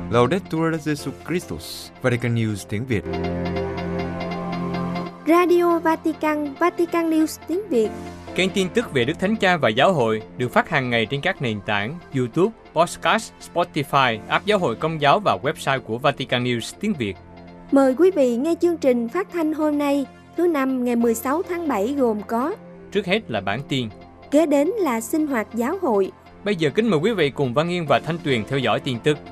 Laudetur Jesus Christus, Vatican News tiếng Việt. Radio Vatican, Vatican News tiếng Việt. Kênh tin tức về Đức Thánh Cha và Giáo hội được phát hàng ngày trên các nền tảng YouTube, Podcast, Spotify, app Giáo hội Công giáo và website của Vatican News tiếng Việt. Mời quý vị nghe chương trình phát thanh hôm nay, thứ Năm ngày 16 tháng 7 gồm có: Trước hết là bản tin, kế đến là sinh hoạt giáo hội. Bây giờ kính mời quý vị cùng Văn Yên và Thanh Tuyền theo dõi tin tức.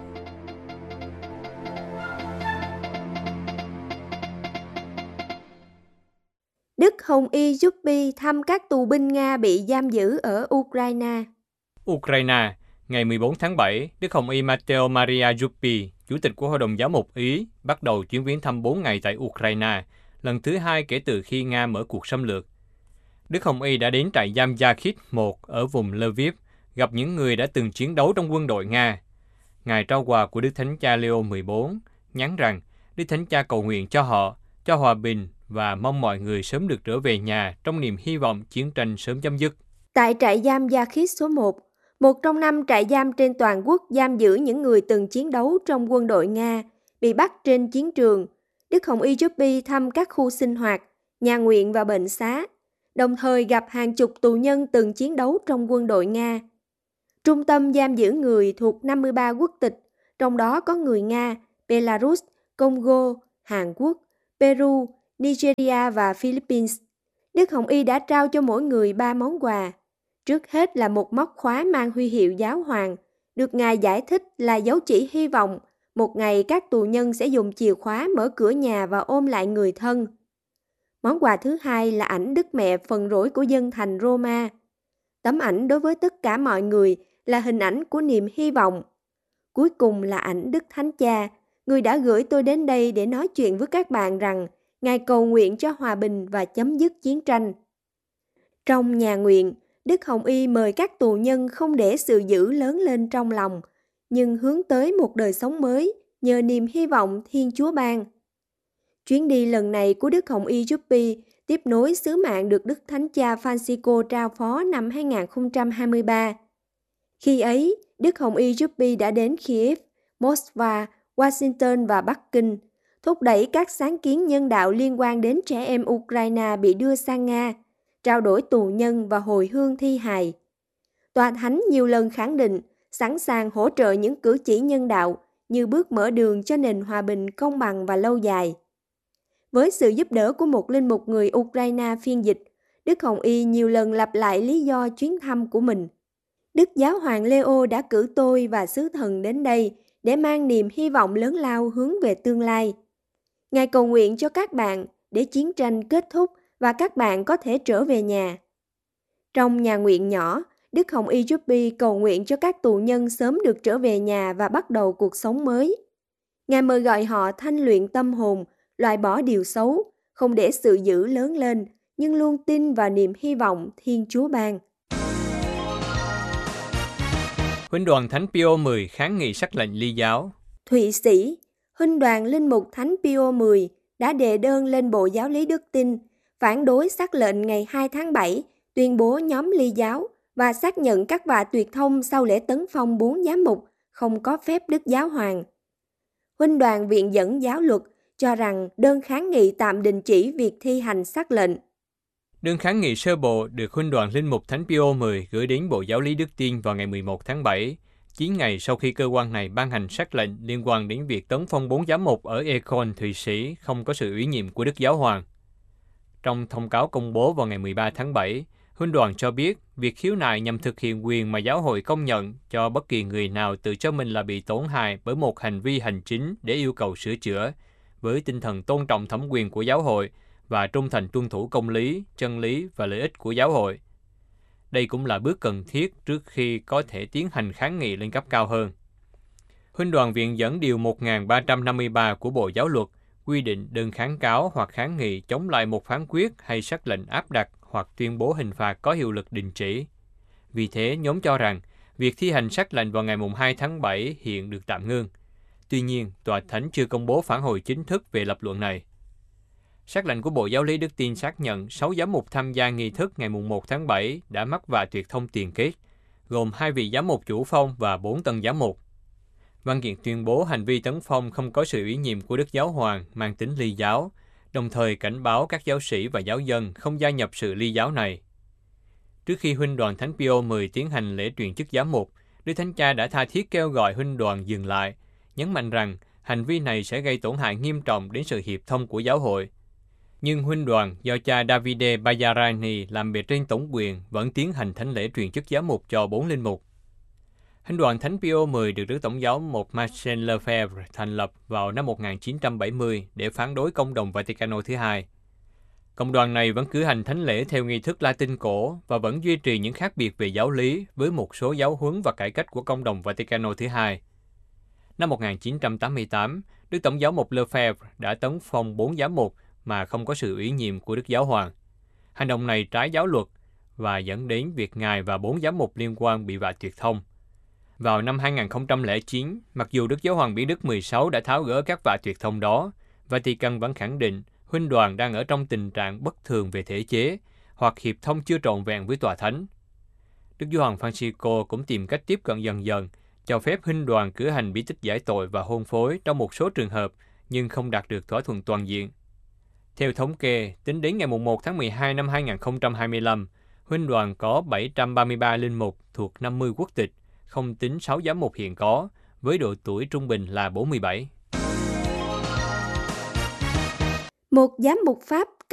Đức Hồng Y Yuppie thăm các tù binh Nga bị giam giữ ở Ukraine. Ukraine, ngày 14 tháng 7, Đức Hồng Y Matteo Maria Yuppie, Chủ tịch của Hội đồng Giám mục Ý, bắt đầu chuyến viếng thăm 4 ngày tại Ukraine, lần thứ 2 kể từ khi Nga mở cuộc xâm lược. Đức Hồng Y đã đến trại giam Yakhit 1 ở vùng Lviv, gặp những người đã từng chiến đấu trong quân đội Nga. Ngài trao quà của Đức Thánh Cha Leo 14, nhắn rằng Đức Thánh Cha cầu nguyện cho họ, cho hòa bình và mong mọi người sớm được trở về nhà trong niềm hy vọng chiến tranh sớm chấm dứt. Tại trại giam Yakhit số 1, một trong 5 trại giam trên toàn quốc giam giữ những người từng chiến đấu trong quân đội Nga, bị bắt trên chiến trường, Đức Hồng Y Yuppie thăm các khu sinh hoạt, nhà nguyện và bệnh xá, đồng thời gặp hàng chục tù nhân từng chiến đấu trong quân đội Nga. Trung tâm giam giữ người thuộc 53 quốc tịch, trong đó có người Nga, Belarus, Congo, Hàn Quốc, Peru, Nigeria và Philippines. Đức Hồng Y đã trao cho mỗi người 3 món quà. Trước hết là một móc khóa mang huy hiệu giáo hoàng, được Ngài giải thích là dấu chỉ hy vọng một ngày các tù nhân sẽ dùng chìa khóa mở cửa nhà và ôm lại người thân. Món quà thứ hai là ảnh Đức Mẹ phần rỗi của dân thành Roma. Tấm ảnh đối với tất cả mọi người là hình ảnh của niềm hy vọng. Cuối cùng là ảnh Đức Thánh Cha, người đã gửi tôi đến đây để nói chuyện với các bạn rằng Ngài cầu nguyện cho hòa bình và chấm dứt chiến tranh. Trong nhà nguyện, Đức Hồng Y mời các tù nhân không để sự dữ lớn lên trong lòng, nhưng hướng tới một đời sống mới nhờ niềm hy vọng Thiên Chúa ban. Chuyến đi lần này của Đức Hồng Y Yuppie tiếp nối sứ mạng được Đức Thánh Cha Francisco trao phó năm 2023. Khi ấy, Đức Hồng Y Yuppie đã đến Kiev, Moscow, Washington và Bắc Kinh, thúc đẩy các sáng kiến nhân đạo liên quan đến trẻ em Ukraine bị đưa sang Nga, trao đổi tù nhân và hồi hương thi hài. Tòa Thánh nhiều lần khẳng định sẵn sàng hỗ trợ những cử chỉ nhân đạo như bước mở đường cho nền hòa bình công bằng và lâu dài. Với sự giúp đỡ của một linh mục người Ukraine phiên dịch, Đức Hồng Y nhiều lần lặp lại lý do chuyến thăm của mình. Đức Giáo hoàng Leo đã cử tôi và sứ thần đến đây để mang niềm hy vọng lớn lao hướng về tương lai. Ngài cầu nguyện cho các bạn để chiến tranh kết thúc và các bạn có thể trở về nhà. Trong nhà nguyện nhỏ, Đức Hồng Y Yuppie cầu nguyện cho các tù nhân sớm được trở về nhà và bắt đầu cuộc sống mới. Ngài mời gọi họ thanh luyện tâm hồn, loại bỏ điều xấu, không để sự dữ lớn lên, nhưng luôn tin vào niềm hy vọng Thiên Chúa ban. Huynh đoàn Thánh Pio X kháng nghị sắc lệnh ly giáo. Thụy Sĩ, Huynh đoàn Linh mục Thánh Pio X đã đệ đơn lên Bộ Giáo lý Đức Tin, phản đối sắc lệnh ngày 2 tháng 7, tuyên bố nhóm ly giáo và xác nhận các vạ tuyệt thông sau lễ tấn phong 4 giám mục không có phép Đức Giáo hoàng. Huynh đoàn Viện dẫn Giáo luật cho rằng đơn kháng nghị tạm đình chỉ việc thi hành sắc lệnh. Đơn kháng nghị sơ bộ được Huynh đoàn Linh mục Thánh Pio X gửi đến Bộ Giáo lý Đức Tin vào ngày 11 tháng 7, 9 ngày sau khi cơ quan này ban hành sắc lệnh liên quan đến việc tấn phong 4 giám mục ở Econ, Thụy Sĩ không có sự ủy nhiệm của Đức Giáo hoàng. Trong thông cáo công bố vào ngày 13 tháng 7, Huynh đoàn cho biết việc khiếu nại nhằm thực hiện quyền mà giáo hội công nhận cho bất kỳ người nào tự cho mình là bị tổn hại bởi một hành vi hành chính để yêu cầu sửa chữa, với tinh thần tôn trọng thẩm quyền của giáo hội và trung thành tuân thủ công lý, chân lý và lợi ích của giáo hội. Đây cũng là bước cần thiết trước khi có thể tiến hành kháng nghị lên cấp cao hơn. Huynh đoàn Viện dẫn Điều 1353 của Bộ Giáo luật quy định đơn kháng cáo hoặc kháng nghị chống lại một phán quyết hay sắc lệnh áp đặt hoặc tuyên bố hình phạt có hiệu lực đình chỉ. Vì thế, nhóm cho rằng việc thi hành sắc lệnh vào ngày 2 tháng 7 hiện được tạm ngưng. Tuy nhiên, Tòa Thánh chưa công bố phản hồi chính thức về lập luận này. Sắc lệnh của Bộ Giáo lý Đức Tin xác nhận 6 giám mục tham gia nghi thức ngày 1 tháng 7 đã mắc vạ tuyệt thông tiền kết, gồm 2 vị giám mục chủ phong và 4 tân giám mục. Văn kiện tuyên bố hành vi tấn phong không có sự ủy nhiệm của Đức Giáo Hoàng mang tính ly giáo, đồng thời cảnh báo các giáo sĩ và giáo dân không gia nhập sự ly giáo này. Trước khi Huynh đoàn Thánh Pio X tiến hành lễ truyền chức giám mục, Đức Thánh Cha đã tha thiết kêu gọi Huynh đoàn dừng lại, nhấn mạnh rằng hành vi này sẽ gây tổn hại nghiêm trọng đến sự hiệp thông của giáo hội. Nhưng Huynh đoàn do cha Davide Bagliarini làm bề trên tổng quyền vẫn tiến hành thánh lễ truyền chức giám mục cho 4 linh mục. Huynh đoàn Thánh Pio X được Đức Tổng giáo mục Marcel Lefebvre thành lập vào năm 1970 để phản đối Công đồng Vaticano thứ hai. Cộng đoàn này vẫn cử hành thánh lễ theo nghi thức Latin cổ và vẫn duy trì những khác biệt về giáo lý với một số giáo huấn và cải cách của Công đồng Vaticano thứ hai. Năm 1988, Đức Tổng giáo mục Lefebvre đã tấn phong 4 giám mục mà không có sự ủy nhiệm của Đức Giáo Hoàng. Hành động này trái giáo luật và dẫn đến việc Ngài và 4 giám mục liên quan bị vạ tuyệt thông. Vào năm 2009, mặc dù Đức Giáo hoàng Pius XVI đã tháo gỡ các vạ tuyệt thông đó, Vatican vẫn khẳng định Huynh đoàn đang ở trong tình trạng bất thường về thể chế hoặc hiệp thông chưa trọn vẹn với Tòa Thánh. Đức Giáo hoàng Francisco cũng tìm cách tiếp cận dần dần, cho phép Huynh đoàn cử hành bí tích giải tội và hôn phối trong một số trường hợp, nhưng không đạt được thỏa thuận toàn diện. Theo thống kê, tính đến ngày 1 tháng 12 năm 2025, Huynh đoàn có 733 linh mục thuộc 50 quốc tịch, không tính 6 giám mục hiện có, với độ tuổi trung bình là 47. Một giám mục Pháp